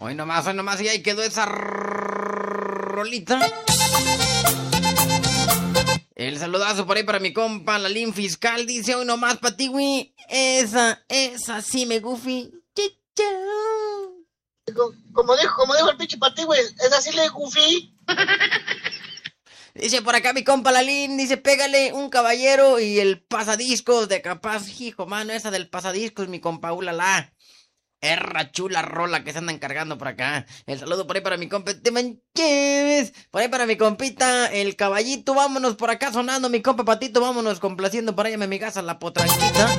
hoy nomás, y ahí quedó esa rolita. El saludazo por ahí para mi compa, la Lin Fiscal, dice hoy nomás para ti, güey. Esa sí me gufi. Como dijo el pinche para ti, güey, esa sí le gufi. Dice por acá mi compa Lalín, dice pégale un caballero y el pasadiscos de capaz, hijo, mano, esa del pasadiscos, mi compa, ulala. Erra chula rola que se andan cargando por acá. El saludo por ahí para mi compa, te manches. Por ahí para mi compita, el caballito, vámonos por acá sonando, mi compa Patito, vámonos complaciendo por ahí a mi amigaza la potranquita.